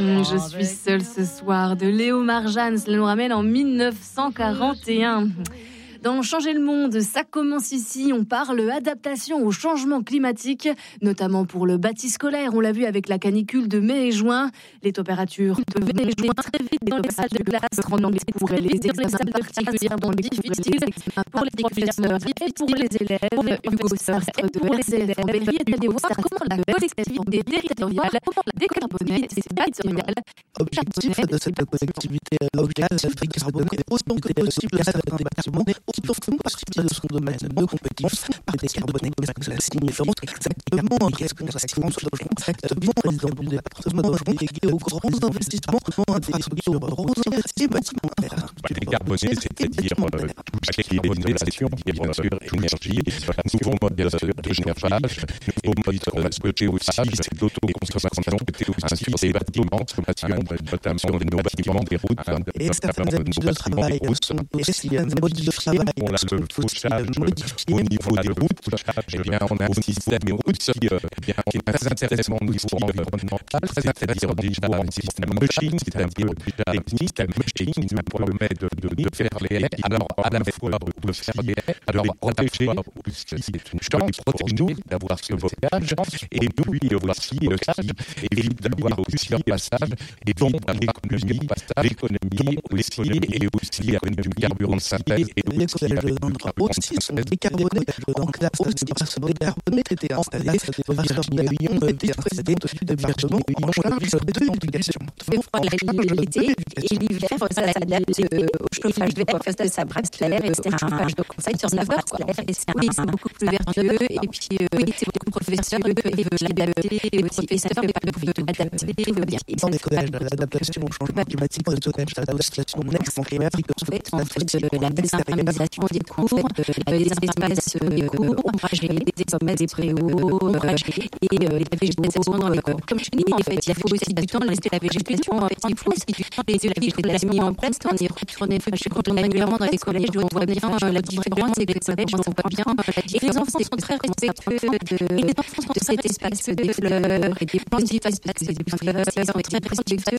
Je suis seule ce soir de Léo Marjane, cela nous ramène en 1941. Dans Changer le monde, ça commence ici. On parle adaptation au changement climatique, notamment pour le bâti scolaire. On l'a vu avec la canicule de mai et juin. Les températures devenaient très vite dans les salles de classe, rendant pour les examens particulièrement difficiles pour les professeurs et pour les élèves. Hugo Sastre de RCF en Berry est allé voir comment la collectivité territoriale décarbonait ses bâtiments. Objectif de cette collectivité locale, c'est de décarboner autant que possible certains bâtiments qui font partie de son domaine de compétence par décarboner. Cela signifie exactement qu'est-ce que ça signifie exactement l'exemple des appartements liés aux grands investissements en infrastructures routières et bâtiments verts. Décarboner, c'est-à-dire éliminer la gestion d'énergie, nouveaux modes de chauffage, nouveaux modes de stocker aussi, c'est l'autoconsommation, ainsi des bâtiments, notamment nos bâtiments, des routes. Et certaines habitudes de travail sont aussi un mode de travail. On a le fauchage au niveau des routes. Eh bien, on a un système aussi qui est très intéressant au niveau environnemental, c'est-à-dire déjà un système machine, c'est-à-dire déjà un système machine qui nous permet de faire les haies, alors à la fois de faire les haies, alors protéger aussi c'est une chance pour nous d'avoir ce voyage, et puis aussi évite d'avoir aussi un passage, et donc l'économie aussi, et aussi du carburant de synthèse, et aussi aussi sont décarbonés. Donc la classe décarbonée était installée dans Virginie et Lyon était précédée de Virginie en charge de l'éducation. L'été et l'hiver, ça s'adapte au chauffage de poste de sa brasse claire, etc. Donc ça, sur 9 heures scolaires, oui, c'est beaucoup plus vertueux. Et puis, c'est beaucoup de professeurs qui peuvent l'adapter, et aussi professeurs qui peuvent l'adapter bien. Dans les collèges, l'adaptation au changement climatique, dans les collèges, l'adaptation au changement climatique, en fait, la désinformation des cours, des espaces ombragés, des sommets, des préaux, et la végétation dans l'école. Comme chez nous, en fait, il faut aussi du temps de rester la végétation. En fait, il faut aussi du temps. Les élèves qui l'a mis en place, on est retourné, quand on est régulièrement dans les collèges, on voit bien la différence, c'est que les collèges, on voit bien. Et les enfants sont très respectueux de cet espace des fleurs et des plantes vivaces, parce que c'est des fleurs, ils sont très respectueux.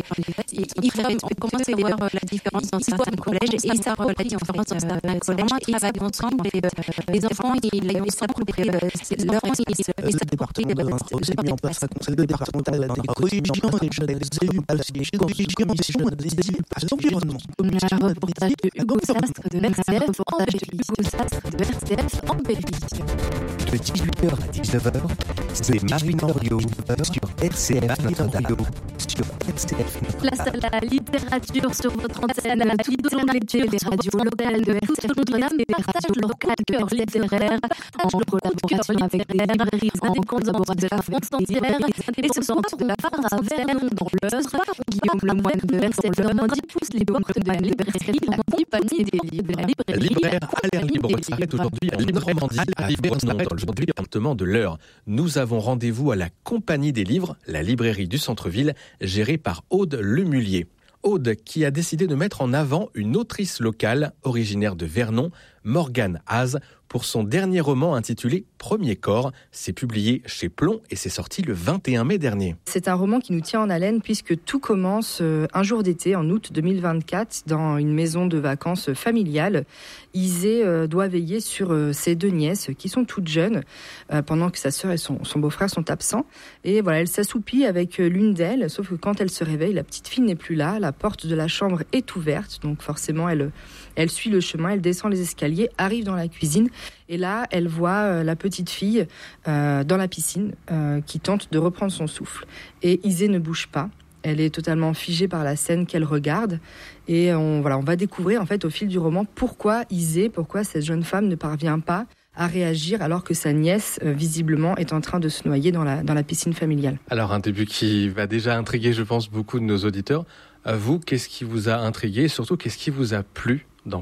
On commence à voir la différence dans certains collèges, et ça relaie la différence dans certains collèges, et ça va ensemble. Les enfants, ils s'approprient leur enseignement. Le département de l'Indre aussi a mis en place un conseil départemental des corrigeants et des élus à la décision des élus à l'environnement. Un reportage de Hugo Sastre de RCF, reportage de Hugo Sastre de RCF en Belgique. De 18h à 19h, c'est Marine Orio sur RCF Notre-Dame. Sur RCF. Place à la littérature sur votre antenne à tout au long de l'été. Les radios locales de RCF Notre-Dame partagent leur cœur littéraire en collaboration avec les librairies indépendantes de la France entière. Et ce soir, on va à Vernon dans l'Eure. Guillaume Lemoine de RCF Normandie pousse les portes de la librairie en compagnie des livres. Libraire à l'air libre s'arrête aujourd'hui à Libre-Normandie, à Vernon, dans le département de l'Eure. Nous avons rendez-vous à la Compagnie des livres, la librairie du centre-ville, gérée par Aude Lemulier. Aude qui a décidé de mettre en avant une autrice locale originaire de Vernon, Morgane Haz, pour son dernier roman intitulé Premier corps. C'est publié chez Plomb et c'est sorti le 21 mai dernier. C'est un roman qui nous tient en haleine puisque tout commence un jour d'été en août 2024 dans une maison de vacances familiale. Isée doit veiller sur ses deux nièces qui sont toutes jeunes pendant que sa sœur et son beau-frère sont absents. Et voilà, elle s'assoupit avec l'une d'elles, sauf que quand elle se réveille, la petite fille n'est plus là. La porte de la chambre est ouverte, donc forcément elle suit le chemin, elle descend les escaliers, arrive dans la cuisine. Et là, elle voit la petite fille dans la piscine qui tente de reprendre son souffle. Et Isée ne bouge pas. Elle est totalement figée par la scène qu'elle regarde. Et on va découvrir en fait au fil du roman pourquoi cette jeune femme ne parvient pas à réagir alors que sa nièce, visiblement, est en train de se noyer dans la piscine familiale. Alors un début qui va déjà intriguer, je pense, beaucoup de nos auditeurs. Vous, qu'est-ce qui vous a intrigué et surtout, qu'est-ce qui vous a plu dans Premier corps ?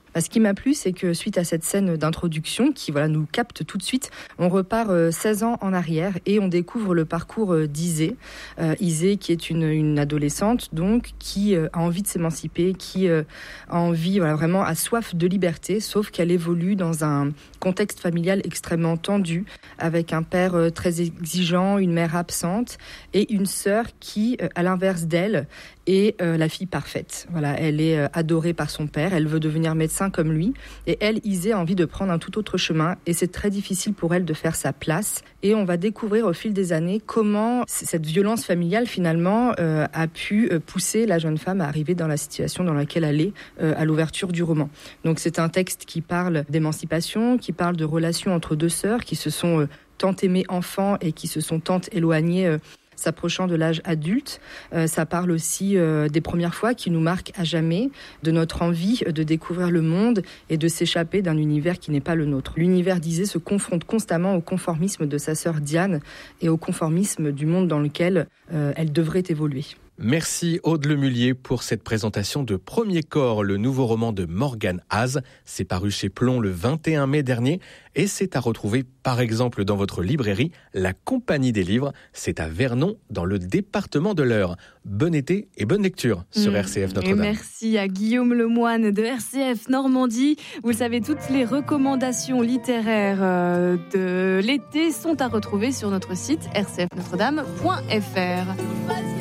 Ce qui m'a plu, c'est que suite à cette scène d'introduction qui nous capte tout de suite, on repart 16 ans en arrière et on découvre le parcours d'Isée. Isée qui est une adolescente donc qui a envie de s'émanciper, qui a envie vraiment a soif de liberté, sauf qu'elle évolue dans un contexte familial extrêmement tendu avec un père très exigeant, une mère absente et une sœur qui, à l'inverse d'elle, est la fille parfaite. Elle est adorée par son père, elle veut devenir médecin comme lui, et elle, Isée, a envie de prendre un tout autre chemin, et c'est très difficile pour elle de faire sa place. Et on va découvrir au fil des années comment cette violence familiale, finalement, a pu pousser la jeune femme à arriver dans la situation dans laquelle elle est à l'ouverture du roman. Donc c'est un texte qui parle d'émancipation, qui parle de relations entre deux sœurs qui se sont tant aimées enfants et qui se sont tant éloignées s'approchant de l'âge adulte. Ça parle aussi des premières fois qui nous marquent à jamais, de notre envie de découvrir le monde et de s'échapper d'un univers qui n'est pas le nôtre. L'univers d'Isée se confronte constamment au conformisme de sa sœur Diane et au conformisme du monde dans lequel elle devrait évoluer. Merci Aude Lemullier pour cette présentation de Premier Corps, le nouveau roman de Morgane Hase. C'est paru chez Plon le 21 mai dernier et c'est à retrouver par exemple dans votre librairie La Compagnie des Livres. C'est à Vernon dans le département de l'Eure. Bon été et bonne lecture sur RCF Notre-Dame. Et merci à Guillaume Lemoine de RCF Normandie. Vous le savez, toutes les recommandations littéraires de l'été sont à retrouver sur notre site rcfnotredame.fr.